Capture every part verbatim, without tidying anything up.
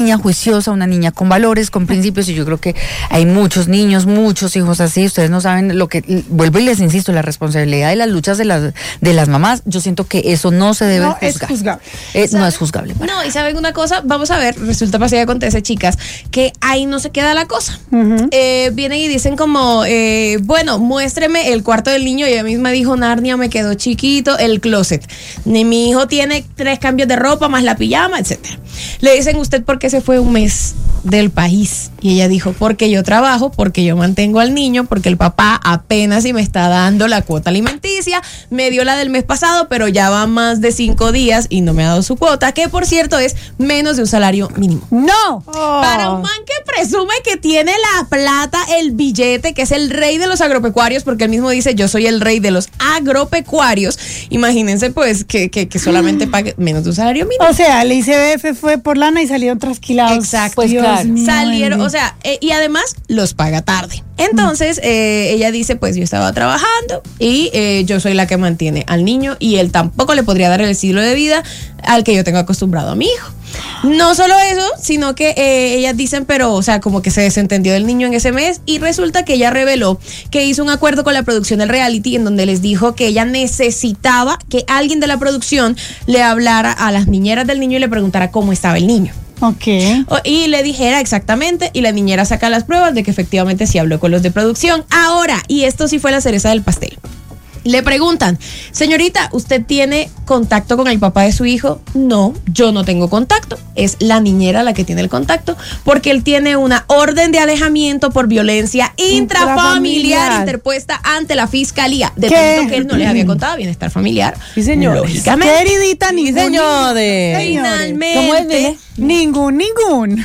niña juiciosa, una niña con valores, con principios, y yo creo que hay muchos niños, muchos hijos así. Ustedes no saben lo que, vuelvo y les insisto, la responsabilidad de las luchas de las, de las mamás, yo siento que eso no se debe no juzgar. Es juzgable. Eh, no es juzgable. Para. No, y saben una cosa, vamos a ver, resulta pasa y acontece, chicas, que ahí no se queda la cosa. Uh-huh. Eh, vienen y dicen como, eh, bueno, muéstreme el cuarto del niño, y ella misma dijo, Narnia me quedó chiquito, el closet. Ni mi hijo tiene tres cambios de ropa, más la pijama, etcétera. Le dicen, ¿usted por qué se fue un mes del país? Y ella dijo, porque yo trabajo, porque yo mantengo al niño, porque el papá apenas si me está dando la cuota alimenticia, me dio la del mes pasado, pero ya va más de cinco días y no me ha dado su cuota, que por cierto es menos de un salario mínimo. ¡No! Oh. Para un man que presume que tiene la plata, el billete, que es el rey de los agropecuarios, porque él mismo dice, yo soy el rey de los agropecuarios, imagínense pues que, que, que solamente pague menos de un salario mínimo. O sea, el I C B F fue por lana y salieron trasquilados. Exacto. Pues Dios claro. mío, Salieron, bendito. o sea, eh, y además los paga tarde. Entonces, eh, ella dice, pues yo estaba trabajando y eh, yo soy la que mantiene al niño, y él tampoco le podría dar el estilo de vida al que yo tengo acostumbrado a mi hijo. No solo eso, sino que eh, ellas dicen, pero, o sea, como que se desentendió del niño en ese mes, y resulta que ella reveló que hizo un acuerdo con la producción del reality en donde les dijo que ella necesitaba que alguien de la producción le hablara a las niñeras del niño y le preguntara cómo estaba el niño. Ok. Y le dijera exactamente, y la niñera saca las pruebas de que efectivamente sí habló con los de producción. Ahora, y esto sí fue la cereza del pastel, le preguntan, señorita, ¿usted tiene contacto con el papá de su hijo? No, yo no tengo contacto. Es la niñera la que tiene el contacto, porque él tiene una orden de alejamiento por violencia intrafamiliar, intrafamiliar interpuesta ante la fiscalía. De tanto que él no les había contado bienestar familiar. Sí, señor. Lógicamente. Queridita, ningún. Sí, señores. Finalmente. ¿Cómo es, Bele? Ningún, ningún.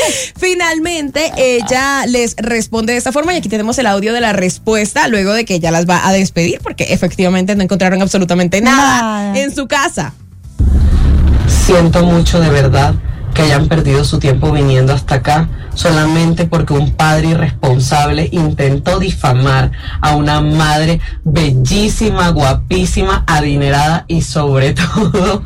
Finalmente, ella les responde de esta forma, y aquí tenemos el audio de la respuesta luego de que ella las va a despedir, porque efectivamente no encontraron absolutamente nada, nada en su casa. Siento mucho de verdad que hayan perdido su tiempo viniendo hasta acá solamente porque un padre irresponsable intentó difamar a una madre bellísima, guapísima, adinerada y sobre todo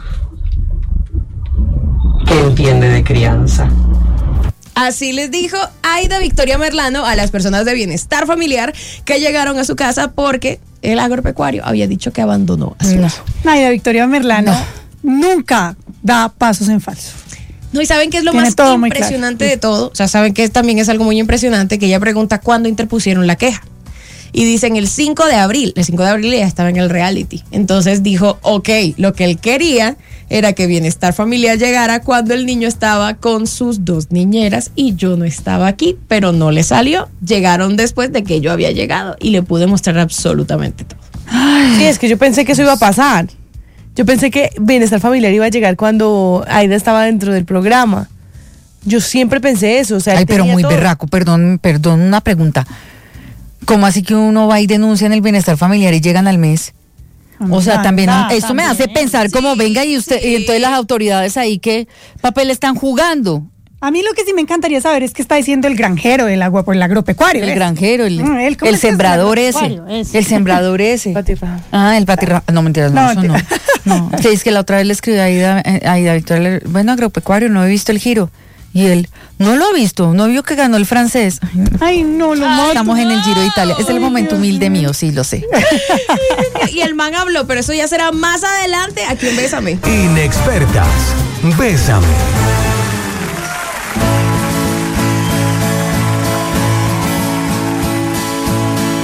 que entiende de crianza. Así les dijo Aida Victoria Merlano a las personas de bienestar familiar que llegaron a su casa porque el agropecuario había dicho que abandonó a su no. hijo. Aida Victoria Merlano no. nunca da pasos en falso. No, y ¿saben qué es lo Tiene más impresionante claro. de todo? O sea, ¿saben qué también es algo muy impresionante? Que ella pregunta cuándo interpusieron la queja. Y dicen el cinco de abril. El cinco de abril ella estaba en el reality. Entonces dijo, ok, lo que él quería era que Bienestar Familiar llegara cuando el niño estaba con sus dos niñeras y yo no estaba aquí, pero no le salió. Llegaron después de que yo había llegado y le pude mostrar absolutamente todo. Ay, sí, es que yo pensé que eso iba a pasar. Yo pensé que Bienestar Familiar iba a llegar cuando Aida estaba dentro del programa. Yo siempre pensé eso. O sea, ay, pero muy todo. berraco, perdón, perdón, una pregunta. ¿Cómo así que uno va y denuncia en el Bienestar Familiar y llegan al mes? O sea, también, Ah, esto también. me hace pensar Sí, como venga y usted, sí. y entonces las autoridades ahí, ¿qué papel están jugando? A mí lo que sí me encantaría saber es qué está diciendo el granjero del agua por el agropecuario. El ¿ves? granjero, el, Mm, ¿él cómo el es que es sembrador el ese, agropecuario? Ese. el sembrador ese. Patirra. Ah, el patirra. No, mentiras, no, No, eso no. mentira. No, sí, es que la otra vez le escribí a Aida, eh, a Aida Victoria, le- bueno, agropecuario, no he visto el giro. Y él, no lo ha visto, no vio que ganó el francés. Ay, no. Ay, no, lo Ah, mato. Estamos en el Giro de Italia. Es el Ay, momento Dios humilde mío. mío, sí, lo sé. Y el man habló, pero eso ya será más adelante aquí en Bésame. Inexpertas, Bésame.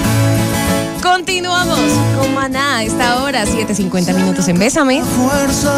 Continuamos con Maná a esta hora, siete cincuenta minutos en Bésame. Fuerza